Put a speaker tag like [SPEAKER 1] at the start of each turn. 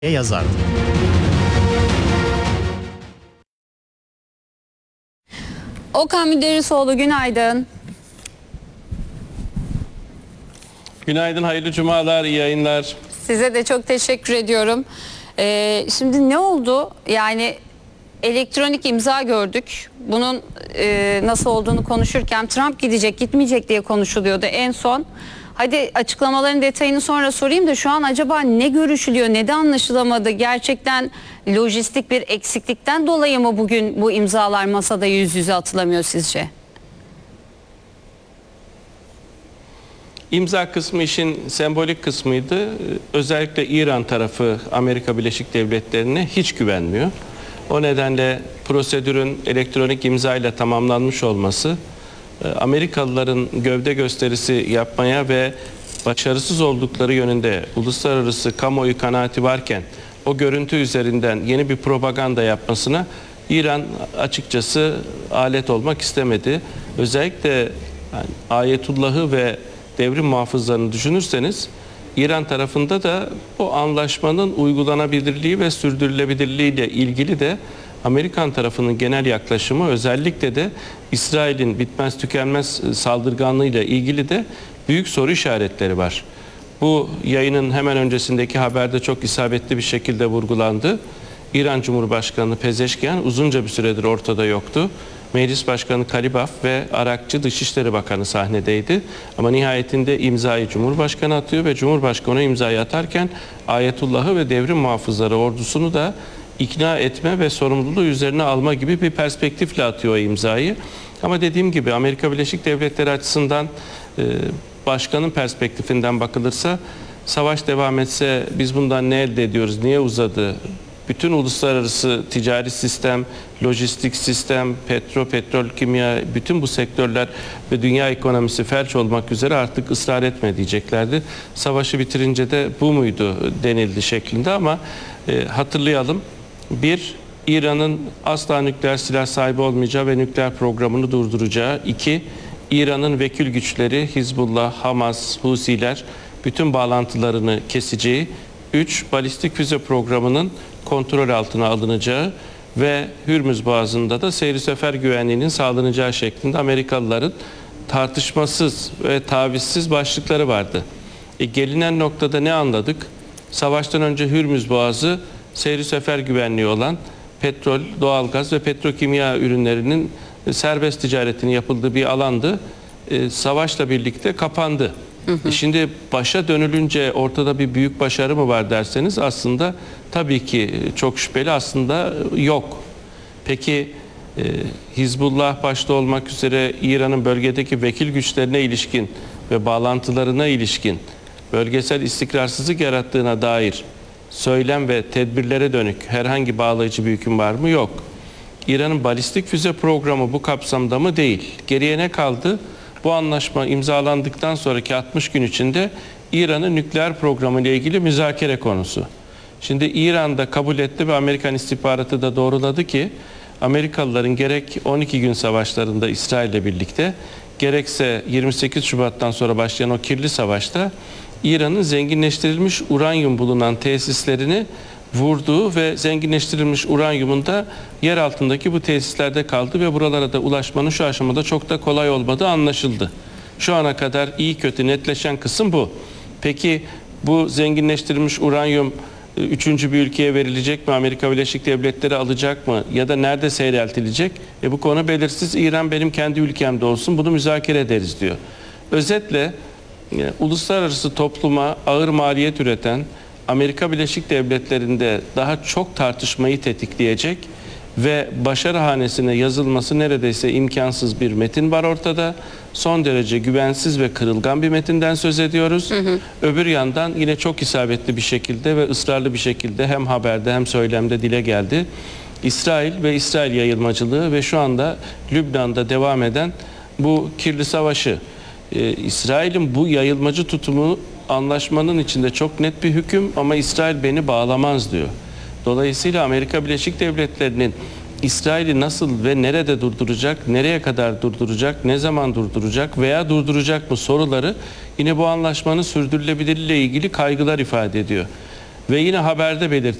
[SPEAKER 1] yazardı.
[SPEAKER 2] Okan Müderrisoğlu, günaydın.
[SPEAKER 3] Günaydın, hayırlı cumalar, iyi yayınlar.
[SPEAKER 2] Size de çok teşekkür ediyorum. Şimdi ne oldu? Yani elektronik imza gördük. Bunun nasıl olduğunu konuşurken Trump gidecek gitmeyecek diye konuşuluyordu en son. Hadi açıklamaların detayını sonra sorayım da şu an acaba ne görüşülüyor, ne de anlaşılamadı? Gerçekten lojistik bir eksiklikten dolayı mı bugün bu imzalar masada yüz yüze atılamıyor sizce?
[SPEAKER 3] İmza kısmı işin sembolik kısmıydı. Özellikle İran tarafı Amerika Birleşik Devletleri'ne hiç güvenmiyor. O nedenle prosedürün elektronik imza ile tamamlanmış olması Amerikalıların gövde gösterisi yapmaya ve başarısız oldukları yönünde uluslararası kamuoyu kanaati varken o görüntü üzerinden yeni bir propaganda yapmasına İran açıkçası alet olmak istemedi. Özellikle yani Ayetullah'ı ve devrim muhafızlarını düşünürseniz İran tarafında da bu anlaşmanın uygulanabilirliği ve sürdürülebilirliği ile ilgili de Amerikan tarafının genel yaklaşımı, özellikle de İsrail'in bitmez tükenmez saldırganlığıyla ilgili de büyük soru işaretleri var. Bu yayının hemen öncesindeki haberde çok isabetli bir şekilde vurgulandı. İran Cumhurbaşkanı Pezeşkian uzunca bir süredir ortada yoktu. Meclis Başkanı Kalibaf ve Arakçı Dışişleri Bakanı sahnedeydi. Ama nihayetinde imzayı Cumhurbaşkanı atıyor ve Cumhurbaşkanı imzayı atarken Ayetullah'ı ve devrim muhafızları ordusunu da ikna etme ve sorumluluğu üzerine alma gibi bir perspektifle atıyor o imzayı. Ama dediğim gibi Amerika Birleşik Devletleri açısından başkanın perspektifinden bakılırsa savaş devam etse biz bundan ne elde ediyoruz, niye uzadı? Bütün uluslararası ticari sistem, lojistik sistem, petrol, kimya, bütün bu sektörler ve dünya ekonomisi felç olmak üzere artık ısrar etme diyeceklerdi. Savaşı bitirince de bu muydu denildi şeklinde ama hatırlayalım. Bir, İran'ın asla nükleer silah sahibi olmayacağı ve nükleer programını durduracağı. İki, İran'ın vekil güçleri Hizbullah, Hamas, Husiler bütün bağlantılarını keseceği. 3. Balistik füze programının kontrol altına alınacağı ve Hürmüz Boğazı'nda da seyri sefer güvenliğinin sağlanacağı şeklinde Amerikalıların tartışmasız ve tavizsiz başlıkları vardı. Gelinen noktada ne anladık? Savaştan önce Hürmüz Boğazı seyri sefer güvenliği olan petrol, doğalgaz ve petrokimya ürünlerinin serbest ticaretinin yapıldığı bir alandı. Savaşla birlikte kapandı. Şimdi başa dönülünce ortada bir büyük başarı mı var derseniz aslında tabii ki çok şüpheli, aslında yok. Peki Hizbullah başta olmak üzere İran'ın bölgedeki vekil güçlerine ilişkin ve bağlantılarına ilişkin bölgesel istikrarsızlık yarattığına dair söylem ve tedbirlere dönük herhangi bağlayıcı bir hüküm var mı? Yok. İran'ın balistik füze programı bu kapsamda mı? Değil. Geriye ne kaldı? Bu anlaşma imzalandıktan sonraki 60 gün içinde İran'ın nükleer programı ile ilgili müzakere konusu. Şimdi İran'da kabul etti ve Amerikan istihbaratı da doğruladı ki Amerikalıların gerek 12 gün savaşlarında İsrail ile birlikte gerekse 28 Şubat'tan sonra başlayan o kirli savaşta İran'ın zenginleştirilmiş uranyum bulunan tesislerini vurduğu ve zenginleştirilmiş uranyumun da yer altındaki bu tesislerde kaldı ve buralara da ulaşmanın şu aşamada çok da kolay olmadığı anlaşıldı. Şu ana kadar iyi kötü netleşen kısım bu. Peki bu zenginleştirilmiş uranyum üçüncü bir ülkeye verilecek mi? Amerika Birleşik Devletleri alacak mı? Ya da nerede seyreltilecek? Bu konu belirsiz. İran benim kendi ülkemde olsun, bunu müzakere ederiz diyor. Özetle uluslararası topluma ağır maliyet üreten, Amerika Birleşik Devletleri'nde daha çok tartışmayı tetikleyecek ve başarı hanesine yazılması neredeyse imkansız bir metin var ortada. Son derece güvensiz ve kırılgan bir metinden söz ediyoruz. Öbür yandan yine çok isabetli bir şekilde ve ısrarlı bir şekilde hem haberde hem söylemde dile geldi. İsrail ve İsrail yayılmacılığı ve şu anda Lübnan'da devam eden bu kirli savaşı. İsrail'in bu yayılmacı tutumu anlaşmanın içinde çok net bir hüküm ama İsrail beni bağlamaz diyor. Dolayısıyla Amerika Birleşik Devletleri'nin İsrail'i nasıl ve nerede durduracak, nereye kadar durduracak, ne zaman durduracak veya durduracak mı soruları yine bu anlaşmanın sürdürülebilirliğiyle ilgili kaygılar ifade ediyor. Ve yine haberde